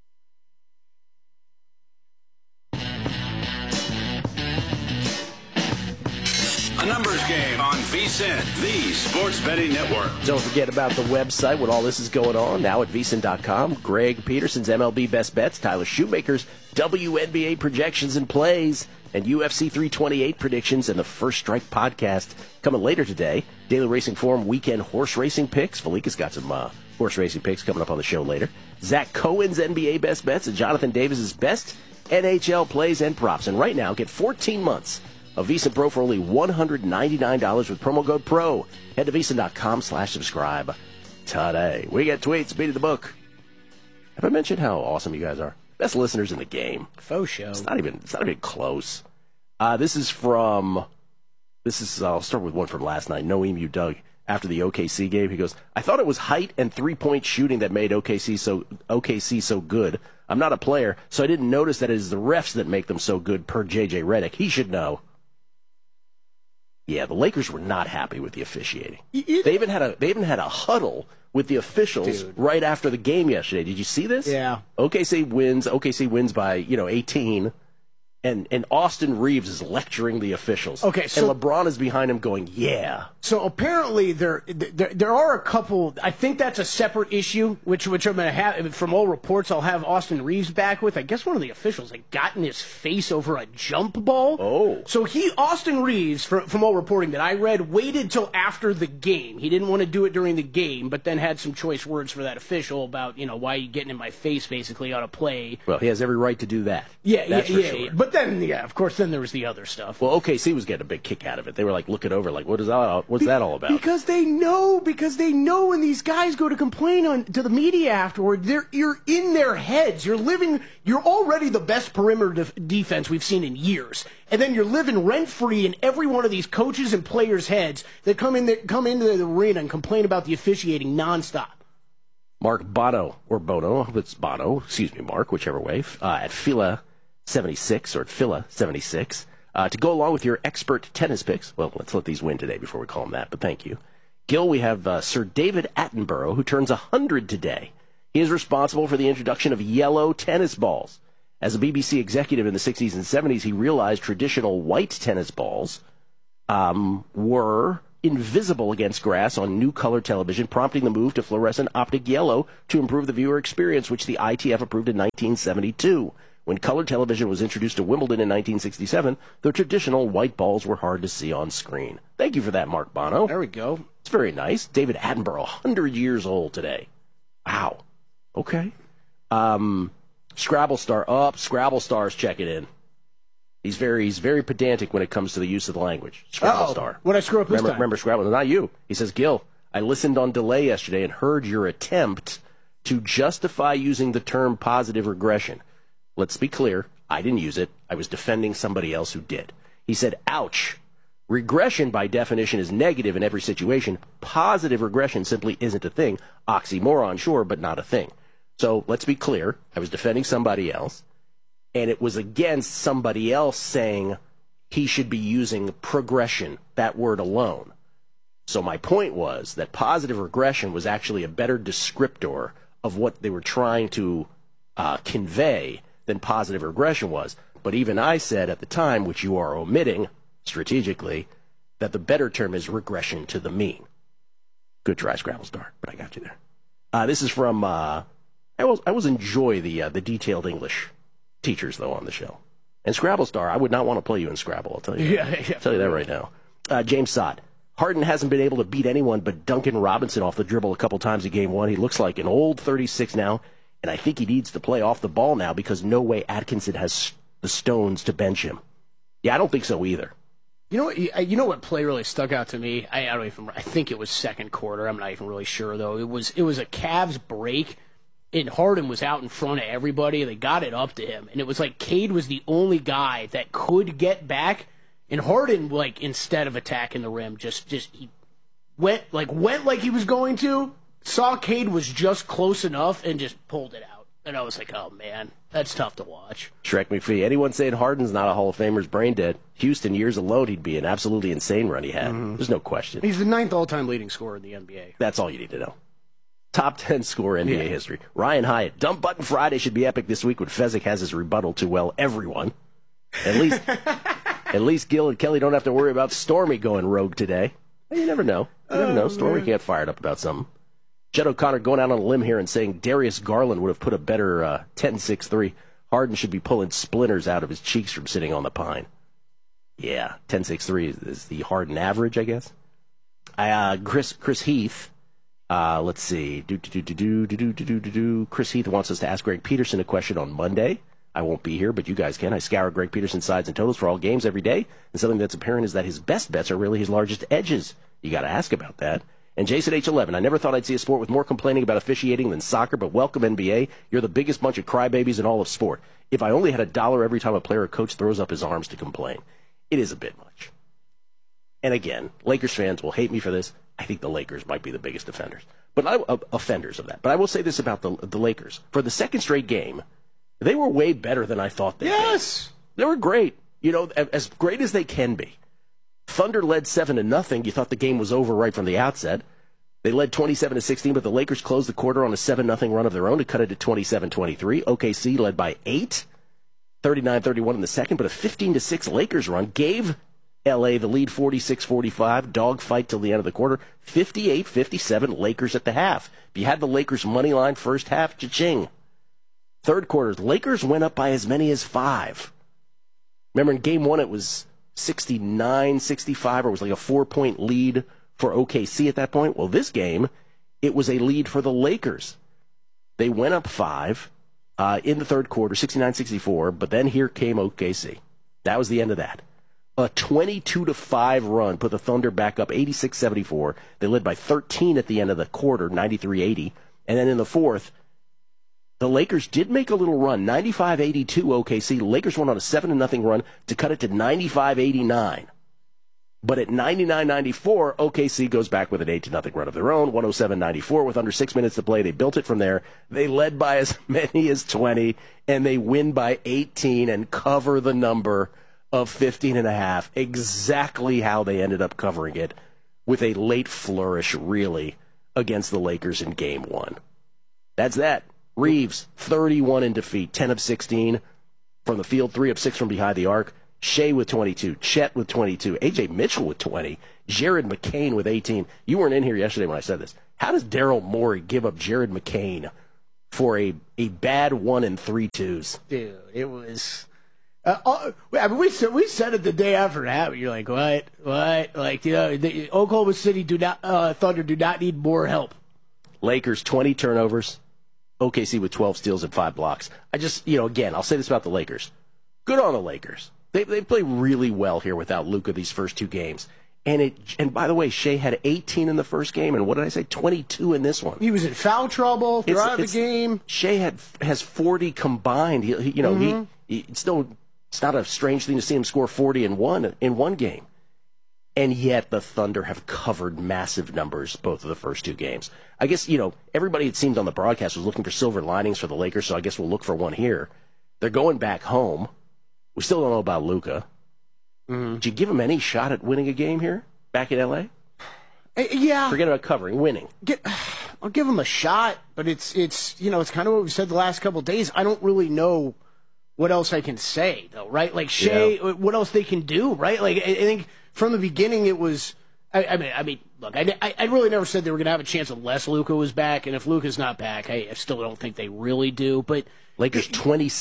A numbers game on VSiN, the sports betting network. Don't forget about the website when all this is going on. Now at VSiN.com. Greg Peterson's MLB Best Bets, Tyler Shoemaker's WNBA projections and plays, and UFC 328 predictions, and the First Strike podcast coming later today. Daily Racing Forum weekend horse racing picks. Felika's got some horse racing picks coming up on the show later. Zach Cohen's NBA Best Bets and Jonathan Davis's best NHL plays and props. And right now, get 14 months of VSiN Pro for only $199 with promo code PRO. Head to VSiN.com/subscribe today. We got tweets, beat of the book. Have I mentioned how awesome you guys are? Best listeners in the game. Faux show. It's not even close. I'll start with one from last night. Noem U. Doug, after the OKC game, he goes, I thought it was height and three-point shooting that made OKC so good. I'm not a player, so I didn't notice that it is the refs that make them so good, per J.J. Redick. He should know. Yeah, the Lakers were not happy with the officiating. They even had a huddle with the officials right after the game yesterday. Did you see this? Yeah. OKC wins by 18, and Austin Reeves is lecturing the officials. Okay, so and LeBron is behind him going, yeah. So apparently there are a couple. I think that's a separate issue, which I'm going to have from all reports. I'll have Austin Reeves back with. I guess one of the officials had gotten his face over a jump ball. Oh, so Austin Reeves, from all reporting that I read, waited till after the game. He didn't want to do it during the game, but then had some choice words for that official about why are you getting in my face basically on a play. Well, he has every right to do that. Yeah, sure. But then, of course, then there was the other stuff. Well, OKC was getting a big kick out of it. They were like looking over, like, what's that all about? Because they know when these guys go to complain to the media afterward, you're in their heads. You're already the best perimeter defense we've seen in years. And then you're living rent-free in every one of these coaches and players' heads that come into the arena and complain about the officiating nonstop. Mark Bono, or Bono, it's Bono, excuse me, Mark, whichever way, at Fila 76, or at Fila 76. To go along with your expert tennis picks, well, let's let these win today before we call them that, but thank you. Gil, we have Sir David Attenborough, who turns 100 today. He is responsible for the introduction of yellow tennis balls. As a BBC executive in the 60s and 70s, he realized traditional white tennis balls were invisible against grass on new color television, prompting the move to fluorescent optic yellow to improve the viewer experience, which the ITF approved in 1972. When color television was introduced to Wimbledon in 1967, the traditional white balls were hard to see on screen. Thank you for that, Mark Bono. There we go. It's very nice. David Attenborough, 100 years old today. Wow. Okay. Scrabble Star's checking in. He's very pedantic when it comes to the use of the language. Scrabble Star. What'd I screw up this time? Remember Scrabble? Not you. He says, Gil, I listened on delay yesterday and heard your attempt to justify using the term positive regression. Let's be clear. I didn't use it. I was defending somebody else who did. He said, ouch. Regression, by definition, is negative in every situation. Positive regression simply isn't a thing. Oxymoron, sure, but not a thing. So let's be clear. I was defending somebody else, and it was against somebody else saying he should be using progression, that word alone. So my point was that positive regression was actually a better descriptor of what they were trying to convey than positive regression was. But even I said at the time, which you are omitting strategically, that the better term is regression to the mean. Good try, Scrabble Star, but I got you there. This is from, I always enjoy the detailed English teachers, though, on the show. And Scrabble Star, I would not want to play you in Scrabble, I'll tell you that. I'll tell you that right now. James Sott. Harden hasn't been able to beat anyone but Duncan Robinson off the dribble a couple times in Game 1. He looks like an old 36 now, and I think he needs to play off the ball now because no way Atkinson has the stones to bench him. Yeah, I don't think so either. You know what play really stuck out to me? I think it was second quarter. I'm not even really sure though. It was a Cavs break, and Harden was out in front of everybody. They got it up to him, and it was like Cade was the only guy that could get back, and Harden, like, instead of attacking the rim, just he went like he was going to. Saw Cade was just close enough and just pulled it out. And I was like, oh, man, that's tough to watch. Shrek McPhee. Anyone saying Harden's not a Hall of Famer's brain dead. Houston, years alone, he'd be an absolutely insane run he had. Mm-hmm. There's no question. He's the 9th all-time leading scorer in the NBA. That's all you need to know. Top 10 scorer NBA history. Ryan Hyatt. Dump Button Friday should be epic this week when Fezzik has his rebuttal to, well, everyone. At least Gil and Kelly don't have to worry about Stormy going rogue today. You never know. Stormy can get fired up about something. Jed O'Connor going out on a limb here and saying Darius Garland would have put a better 10-6-3. Harden should be pulling splinters out of his cheeks from sitting on the pine. Yeah, 10-6-3 is the Harden average, I guess. Chris Heath. Let's see. Chris Heath wants us to ask Greg Peterson a question on Monday. I won't be here, but you guys can. I scour Greg Peterson's sides and totals for all games every day, and something that's apparent is that his best bets are really his largest edges. You got to ask about that. And Jason H11, I never thought I'd see a sport with more complaining about officiating than soccer, but welcome NBA. You're the biggest bunch of crybabies in all of sport. If I only had $1 every time a player or coach throws up his arms to complain. It is a bit much. And again, Lakers fans will hate me for this. I think the Lakers might be the biggest offenders. Offenders of that. But I will say this about the Lakers. For the second straight game, they were way better than I thought they'd be. Yes! They were great. As great as they can be. Thunder led 7-0. You thought the game was over right from the outset. They led 27-16, but the Lakers closed the quarter on a 7-0 run of their own to cut it to 27-23. OKC led by 8, 39-31 in the second, but a 15-6 Lakers run gave LA the lead 46-45, dogfight till the end of the quarter, 58-57 Lakers at the half. If you had the Lakers money line first half, cha-ching. Third quarter, the Lakers went up by as many as 5. Remember in game 1 it was 69-65, or it was like a 4-point lead for OKC at that point. Well, this game, it was a lead for the Lakers. They went up 5 in the third quarter, 69-64, but then here came OKC. That was the end of that. A 22-5 run put the Thunder back up 86-74. They led by 13 at the end of the quarter, 93-80. And then in the fourth, the Lakers did make a little run, 95-82 OKC. Lakers went on a 7-0 run to cut it to 95-89. But at 99-94, OKC goes back with an 8-0 run of their own, 107-94 with under 6 minutes to play. They built it from there. They led by as many as 20, and they win by 18 and cover the number of 15.5. Exactly how they ended up covering it, with a late flourish, really, against the Lakers in Game 1. That's that. Reeves, 31 in defeat, 10 of 16 from the field, 3 of 6 from behind the arc. Shea with 22, Chet with 22, A.J. Mitchell with 20, Jared McCain with 18. You weren't in here yesterday when I said this. How does Daryl Morey give up Jared McCain for a bad 1 and 3 twos? Dude, it was... we said it the day after it happened. You're like, what? Like, the Oklahoma City Thunder do not need more help. Lakers, 20 turnovers. OKC with 12 steals and 5 blocks. I just, again, I'll say this about the Lakers. Good on the Lakers. They play really well here without Luka these first 2 games. And by the way, Shea had 18 in the first game, and what did I say? 22 in this one. He was in foul trouble throughout the game. Shea has 40 combined. It's not a strange thing to see him score 40 in one game. And yet the Thunder have covered massive numbers both of the first 2 games. I guess, everybody, it seemed on the broadcast, was looking for silver linings for the Lakers, so I guess we'll look for one here. They're going back home. We still don't know about Luka. Did you give him any shot at winning a game here, back in L.A.? Yeah. Forget about covering, winning. I'll give him a shot, but it's kind of what we said the last couple of days. I don't really know what else I can say, though, right? Like, Shea, what else they can do, right? Like, I think from the beginning it was... I mean, look, I really never said they were going to have a chance unless Luka was back, and if Luka's not back, I still don't think they really do, but... Lakers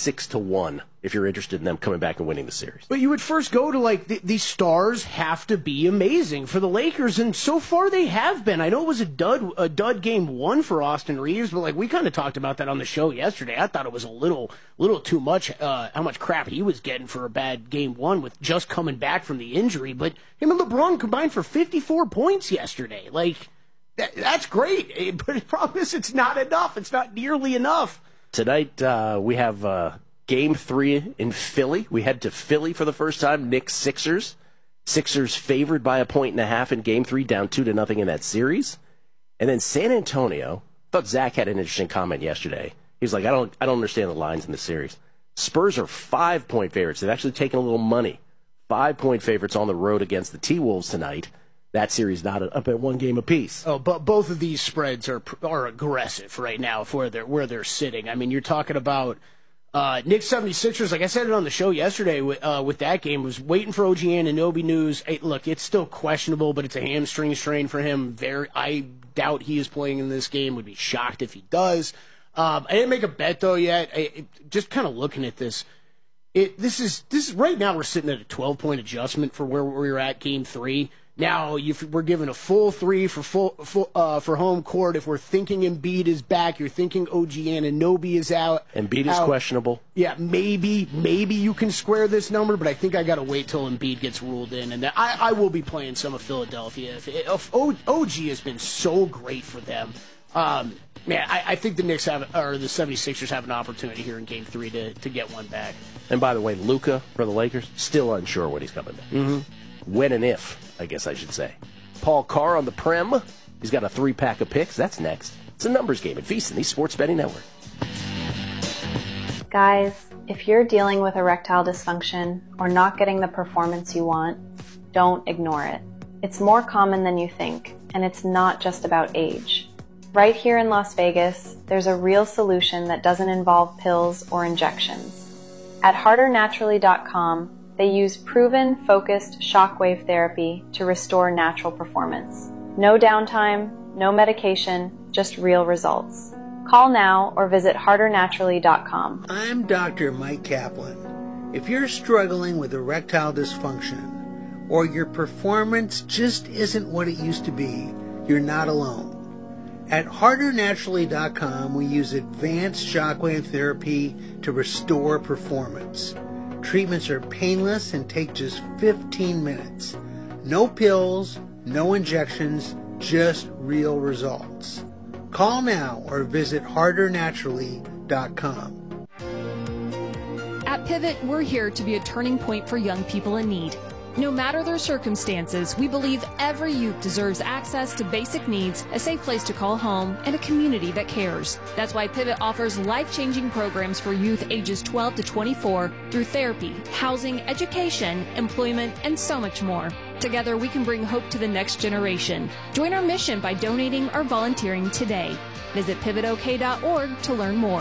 26-1, if you're interested in them coming back and winning the series. But you would first go to, like, these stars have to be amazing for the Lakers, and so far they have been. I know it was a dud game 1 for Austin Reeves, but, like, we kind of talked about that on the show yesterday. I thought it was a little too much, how much crap he was getting for a bad game 1 with just coming back from the injury. But him and LeBron combined for 54 points yesterday. Like, that's great, but the problem is it's not enough. It's not nearly enough. Tonight, we have Game 3 in Philly. We head to Philly for the first time. Knicks Sixers. Sixers favored by 1.5 in Game 3, down 2-0 in that series. And then San Antonio. I thought Zach had an interesting comment yesterday. He's like, I don't understand the lines in the series. Spurs are 5-point favorites. They've actually taken a little money. 5-point favorites on the road against the T-Wolves tonight. That series not up at 1 game apiece. Oh, but both of these spreads are aggressive right now for where they're sitting. I mean, you're talking about Knicks 76ers. Like I said it on the show yesterday with that game, was waiting for OG Anunoby news. Hey, look, it's still questionable, but it's a hamstring strain for him. I doubt he is playing in this game. Would be shocked if he does. I didn't make a bet though yet. Just kind of looking at this. This is right now we're sitting at a 12-point adjustment for where we're at Game 3. Now, we're given a full 3 for home court. If we're thinking Embiid is back, you're thinking OG Anunoby is out. Embiid is questionable. Yeah, maybe you can square this number, but I think I got to wait till Embiid gets ruled in. And I will be playing some of Philadelphia. If OG has been so great for them. Man, I think the Knicks the 76ers have an opportunity here in Game 3 to get one back. And by the way, Luka for the Lakers, still unsure when he's coming back. Mm-hmm. When and if, I guess I should say. Paul Carr on the Prem. He's got a 3-pack of picks. That's next. It's a numbers game at VSiN, the Sports Betting Network. Guys, if you're dealing with erectile dysfunction or not getting the performance you want, don't ignore it. It's more common than you think, and it's not just about age. Right here in Las Vegas, there's a real solution that doesn't involve pills or injections. At hardernaturally.com, they use proven, focused shockwave therapy to restore natural performance. No downtime, no medication, just real results. Call now or visit hardernaturally.com. I'm Dr. Mike Kaplan. If you're struggling with erectile dysfunction or your performance just isn't what it used to be, you're not alone. At hardernaturally.com, we use advanced shockwave therapy to restore performance. Treatments are painless and take just 15 minutes. No pills, no injections, just real results. Call now or visit hardernaturally.com. At Pivot, we're here to be a turning point for young people in need. No matter their circumstances, we believe every youth deserves access to basic needs, a safe place to call home, and a community that cares. That's why Pivot offers life-changing programs for youth ages 12 to 24 through therapy, housing, education, employment, and so much more. Together, we can bring hope to the next generation. Join our mission by donating or volunteering today. Visit pivotok.org to learn more.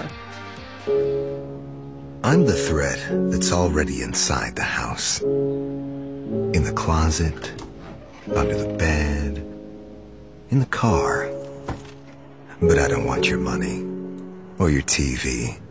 I'm the thread that's already inside the house. In the closet, under the bed, in the car. But I don't want your money or your TV